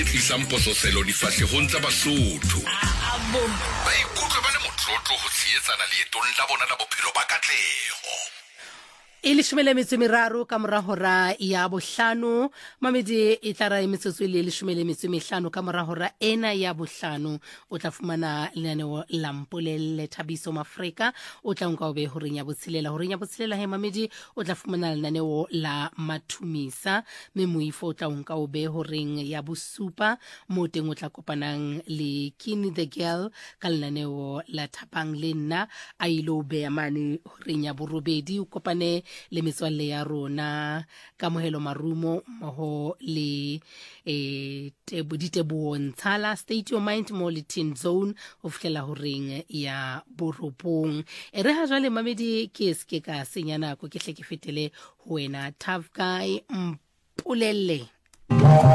Tlisamposo selo difahlehong tsa Basotho. Ba ikutlwe ba le motlotlo ho tshehetsana leetong la bona la bophelo ba katleho. Ile shumele mitsumiraro ka mora hora ya bohlano mamedi e tla ra metsotso ile shumele mitsumihlano ka mora hora ena ya bohlano o tla fumana lenaneo la Mpolelle Thabiso Mafrika o tla nka obe horeng ya botshelela he mamedi o tla fumana lenaneo la Mathumisa mme moifo o tla nka obe horeng ya bosupa mo teng o tla kopanang le Kini the Girl ka lenaneo la Thapang le nna a ile obe mane horeng ya borobedi o kopane le metswalle ya rona ka mohelo marumo moho le diteboho Ntshala State Your Mind mo le Teen Zone o fihlela horeng ya boropong re ha jwale mamedi ke se ka senya nako ke hle ke fetele ho wena Tough Guy Mpolelle.